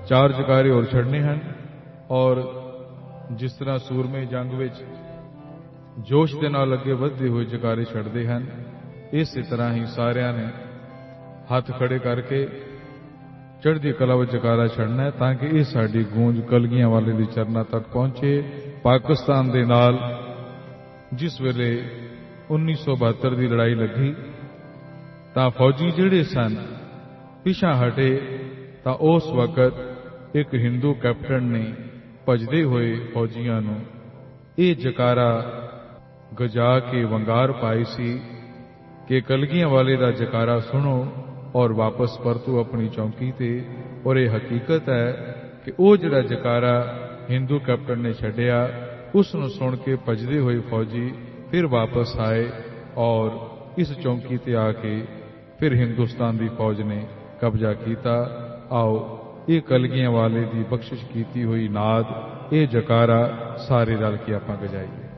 4 जकारे होर छड़ने हैं और जिस तरह सूरमे जंग विच जोश दे नाल अगे वधदे हुए जकारे छड़दे हैं, इस तरह ही सारिਆਂ ने हथ खड़े करके चढ़दी कला विच जकारा छड़ना है ताकि ये साडी गूंज कलगियां वाले दी चरना तक पहुंचे। पाकिस्तान दे नाल जिस वेले 1972 की लड़ाई लगी तां फौजी जिहड़े सन पिछा हटे तां उस वक्त एक हिंदू कैप्टन ने भजदे हुए फौजियां नूं ये जकारा गजा के वंगार पाई सी कि कलगियां वाले दा जकारा सुनो और वापस परतो अपनी चौकी ते। और यह हकीकत है कि वह जिहड़ा जकारा हिंदू कैप्टन ने छड्डिया उस नूं सुन के भजदे हुए फौजी फिर वापस आए और इस चौकी ते आके फिर हिंदुस्तान की फौज ने कब्जा किया। आओ ये कलगियां वाले की बख्शिश की हुई नाद ये जकारा सारे रल के आपां गजाइए।